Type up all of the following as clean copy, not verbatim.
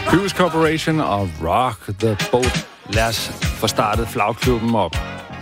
Hughes Corporation og Rock the Boat. Lad os få startet flagklubben op.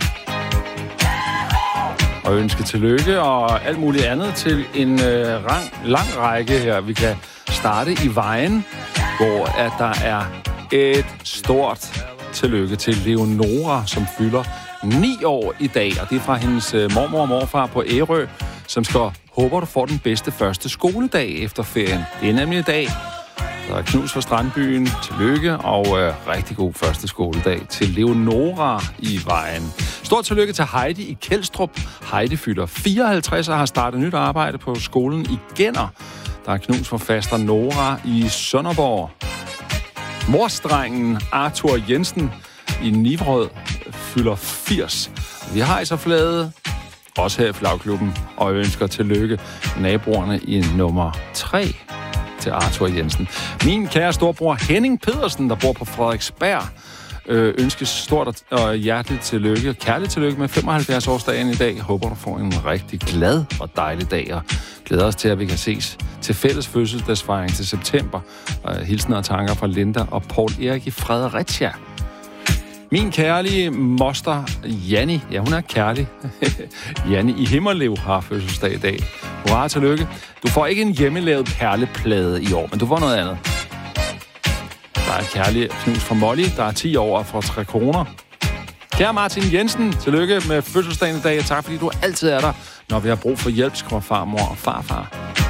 Og ønske tillykke og alt muligt andet til en lang række her. Vi kan starte i Vejen, hvor at der er et stort tillykke til Leonora, som fylder 9 år i dag. Og det er fra hendes mormor og morfar på Ærø, som håber, du får den bedste første skoledag efter ferien. Det er nemlig i dag. Der er knus for Strandbyen. Tillykke og rigtig god første skoledag til Leonora i Vejen. Stort tillykke til Heidi i Kelstrup. Heidi fylder 54 og har startet nyt arbejde på skolen i Genner. Der er knus for faster Nora i Sønderborg. Morstrengen Arthur Jensen i Nivrød fylder 80. Vi har i så flaget, også her i flagklubben, og ønsker tillykke naboerne i nummer 3 til Arthur Jensen. Min kære storbror Henning Pedersen, der bor på Frederiksberg, ønskes stort og hjerteligt tillykke. Kærligt tillykke med 75-årsdagen i dag. Jeg håber, du får en rigtig glad og dejlig dag, og glæder os til, at vi kan ses til fælles fødselsdagsfejring til september. Hilsner og tanker fra Linda og Paul Erik i Fredericia. Min kærlige moster Janni, ja, hun er kærlig. Janni i Himmerlev har fødselsdag i dag. Hurra, tillykke. Du får ikke en hjemmelavet perleplade i år, men du får noget andet. Der er kærlig knus fra Molly, der er 10 år og får 3 kroner. Kære Martin Jensen, tillykke med fødselsdagen i dag, og tak fordi du altid er der, når vi har brug for hjælp, skriver farmor og farfar.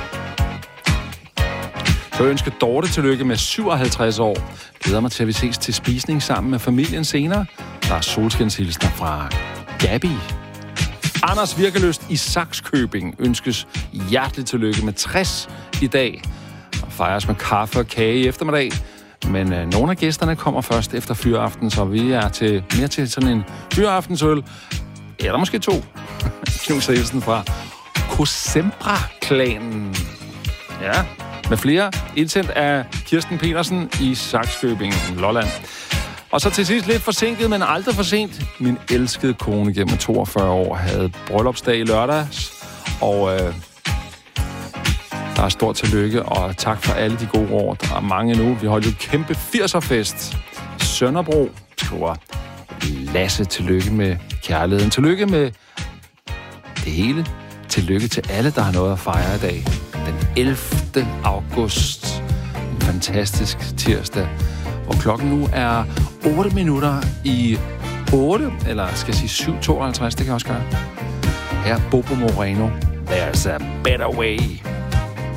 Så jeg ønsker Dorte tillykke med 57 år. Glæder mig til, at vi ses til spisning sammen med familien senere. Der er solskinshilsner fra Gabi. Anders Virkelyst i Sakskøbing ønskes hjerteligt tillykke med 60 i dag. Og fejres med kaffe og kage i eftermiddag. Men nogle af gæsterne kommer først efter fyraften, så vi er mere til sådan en fyraftensøl. Eller måske 2. Knusehilsen fra Kosembra-klanen. Ja, med flere indsendt af Kirsten Petersen i Sakskøbing, Lolland. Og så til sidst lidt forsinket, men aldrig for sent. Min elskede kone gennem 42 år havde bryllupsdag i lørdags. Og der er stort tillykke, og tak for alle de gode år. Der er mange nu. Vi holdt jo kæmpe 80'er-fest. Sønderbro skriver Lasse, tillykke med kærligheden. Tillykke med det hele. Tillykke til alle, der har noget at fejre i dag. Den 11. august. En fantastisk tirsdag. Og klokken nu er 8 minutter i 8, eller skal jeg sige 7.52, det kan jeg også gøre. Her Bobo Moreno. There's a better way.